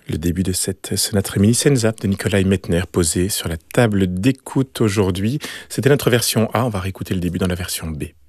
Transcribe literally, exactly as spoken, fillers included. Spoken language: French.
Le début de cette sonate reminiscenza de Nikolai Mettner posée sur la table d'écoute aujourd'hui. C'était notre version A, on va réécouter le début dans la version B.